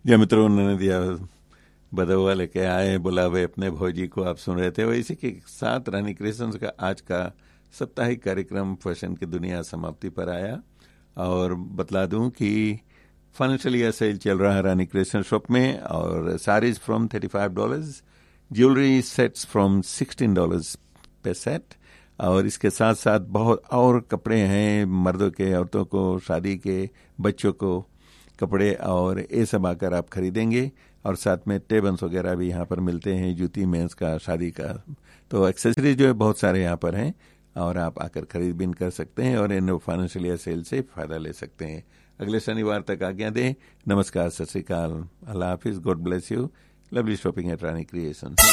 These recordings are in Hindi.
जो मित्रों उन्होंने दिया बदौआ लेके आए बुलावे अपने भौजी को, आप सुन रहे थे। और इसी के साथ रानी क्रिएशंस का आज का साप्ताहिक कार्यक्रम फैशन की दुनिया समाप्ति पर आया। और बतला दूं कि फाइनेंशियल ईयर सेल चल रहा है रानी क्रिएशन शॉप में, और saris from $35, jewellery sets from $16 पे सेट। और इसके साथ साथ बहुत और कपड़े हैं, मर्दों के, औरतों को, शादी के, बच्चों को कपड़े, और ये सब आकर आप खरीदेंगे। और साथ में टेबन्स वगैरह भी यहाँ पर मिलते हैं, जूती, मेंस का, शादी का। तो एक्सेसरीज जो है बहुत सारे यहाँ पर हैं, और आप आकर खरीद बिन कर सकते हैं और इन फाइनेंशियल ईयर सेल से फायदा ले सकते हैं। अगले शनिवार तक आज्ञा दें। नमस्कार, सत श्री अकाल, अल्लाह हाफिज, God bless you, lovely shopping eight Rani creations.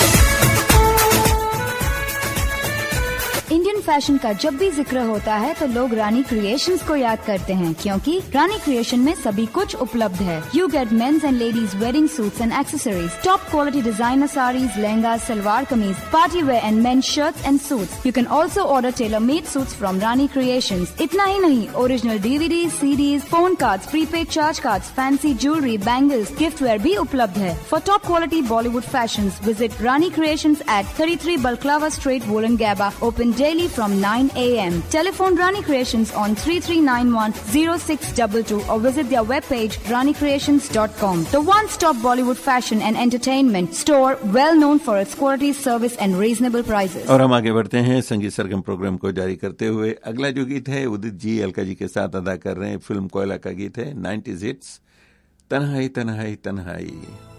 Indian fashion का जब भी जिक्र होता है तो लोग रानी क्रिएशंस को याद करते हैं, क्योंकि रानी क्रिएशन में सभी कुछ उपलब्ध है। You get mains and ladies wedding suits and accessories, top quality designer saris, lehenga, salwar kameez, party wear and main shirts and suits. You can also order tailor made suits from Rani creations. इतना ही नहीं, original DVD, CDs, phone cards, prepaid charge cards, fancy jewellery, bangles, gift where भी उपलब्ध है। For top quality Bollywood fashions, visit Rani creations eight 33 Balclava Street, Wollongabba, open daily from 9 a.m. Telephone Rani Creations on 3391-0622 or visit their webpage ranicreations.com. The one-stop Bollywood fashion and entertainment store, well known for its quality, service and reasonable prices. और हम आगे बढ़ते हैं संगीत सरगम प्रोग्राम को जारी करते हुए। अगला जो गीत है उदित जी अलका जी के साथ अदा कर रहे हैं, फिल्म कोयला का गीत है, 90s हिट्स, तन्हाई तन्हाई तन्हाई।